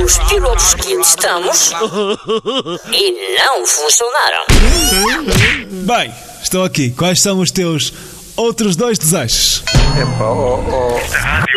os pilotos que testamos e não funcionaram. Bem, estou aqui. Quais são os teus outros 2 desejos? Epá,